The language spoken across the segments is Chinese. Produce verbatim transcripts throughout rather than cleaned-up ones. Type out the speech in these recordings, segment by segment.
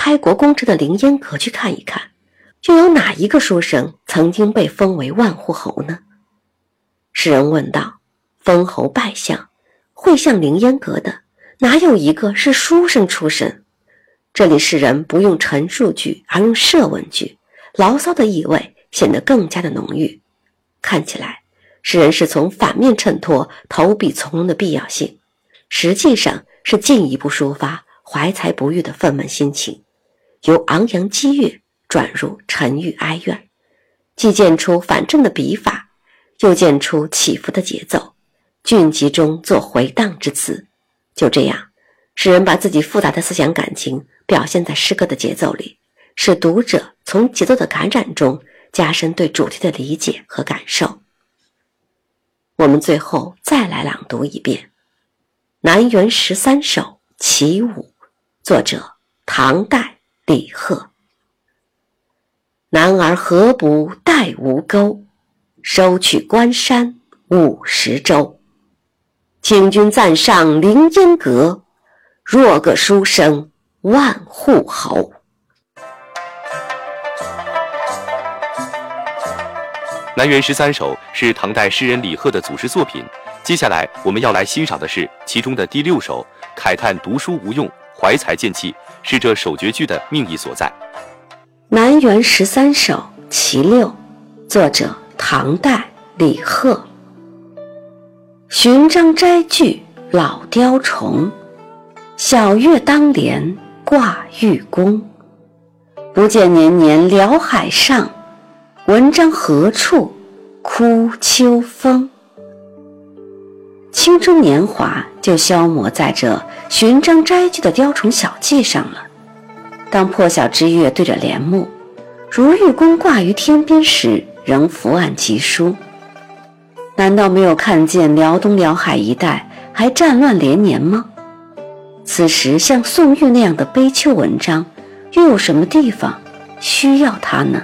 开国功臣的凌烟阁去看一看，又有哪一个书生曾经被封为万户侯呢？诗人问道，封侯拜相，会向凌烟阁的，哪有一个是书生出身？这里诗人不用陈述句，而用设问句，牢骚的意味显得更加的浓郁。看起来诗人是从反面衬托投笔从戎的必要性，实际上是进一步抒发怀才不遇的愤懑心情，由昂扬激越转入沉郁哀怨，既见出反正的笔法，又见出起伏的节奏，俊集中作回荡之词。就这样，诗人把自己复杂的思想感情表现在诗歌的节奏里，使读者从节奏的感染中加深对主题的理解和感受。我们最后再来朗读一遍《南园十三首·其五》，作者唐代李贺。男儿何不带吴钩，收取关山五十州。请君暂上凌烟阁，若个书生万户侯。 南园十三首是唐代诗人李贺的祖诗作品，接下来我们要来欣赏的是其中的第六首，慨叹读书无用，怀才见弃，是这首绝句的命意所在。 南园十三首其六，作者唐代李贺。寻章摘句老雕虫，晓月当帘挂玉弓。不见年年辽海上，文章何处哭秋风。青春年华就消磨在这寻章摘句的雕虫小技上了。当破晓之月对着帘幕，如玉弓挂于天边时，仍伏案疾书。难道没有看见辽东辽海一带还战乱连年吗？此时像宋玉那样的悲秋文章，又有什么地方需要它呢？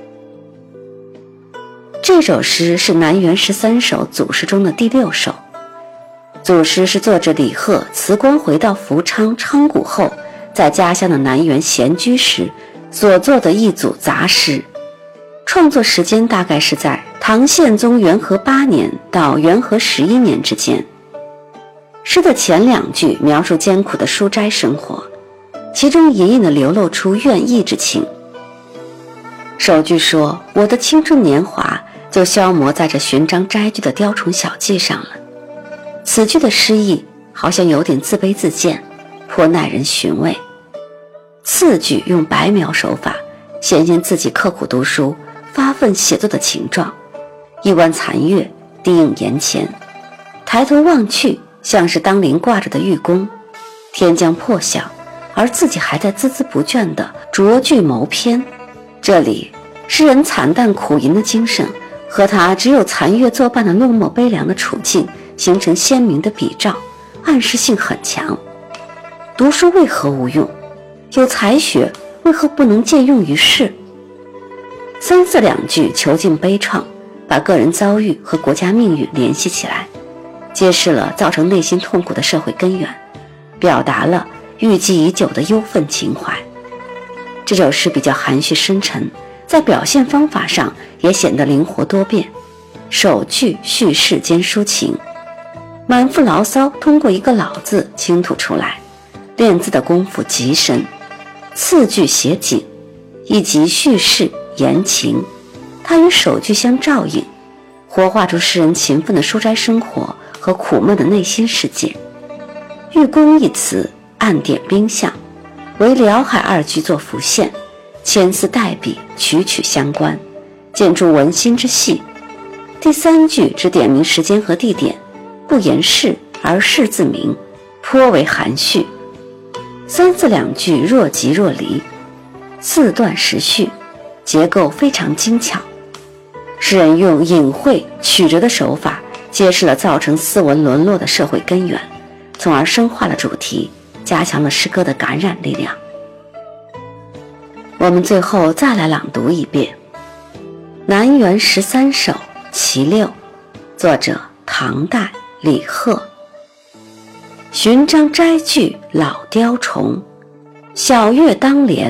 这首诗是南园十三首祖诗中的第六首。祖诗是作者李贺辞官回到福昌昌谷后，在家乡的南园闲居时所作的一组杂诗。创作时间大概是在唐宪宗元和八年到元和十一年之间。诗的前两句描述艰苦的书斋生活，其中隐隐地流露出怨意之情。首句说，我的青春年华就消磨在这寻章摘句的雕虫小技上了。此句的诗意好像有点自卑自贱，颇耐人寻味。次句用白描手法显现自己刻苦读书发奋写作的情状，一弯残月低映檐前，抬头望去，像是当帘挂着的玉弓。天将破晓，而自己还在孜孜不倦地着句谋篇。这里诗人惨淡苦吟的精神和他只有残月作伴的落寞悲凉的处境形成鲜明的比照，暗示性很强。读书为何无用？有才学为何不能借用于世？三四两句遒劲悲怆，把个人遭遇和国家命运联系起来，揭示了造成内心痛苦的社会根源，表达了郁积已久的忧愤情怀。这首诗比较含蓄深沉，在表现方法上也显得灵活多变。首句叙事兼抒情，满腹牢骚通过一个老字倾吐出来，练字的功夫极深。次句写景，一集叙事言情，它与首句相照应，活画出诗人勤奋的书斋生活和苦闷的内心世界。玉弓一词暗点兵象，为辽海二句作浮现，牵丝带笔，曲曲相关，见出文心之细。第三句只点明时间和地点，不言事而事自明，颇为含蓄。三四两句若即若离，四段时序，结构非常精巧。诗人用隐晦曲折的手法揭示了造成斯文沦落的社会根源，从而深化了主题，加强了诗歌的感染力量。我们最后再来朗读一遍《南园十三首·其六》，作者唐代李贺。寻章摘句老雕虫，晓月当帘